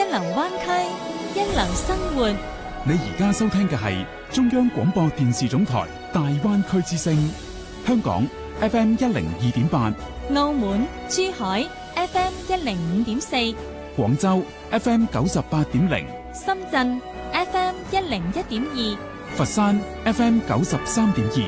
流灣區，一流生活。 你而家收聽嘅係中央廣播電視總台大灣區之聲，香港 FM 102.8， 澳門、珠海 FM 105.4， 廣州 FM 98.0， 深圳 FM 101.2， 佛山 FM 93.2。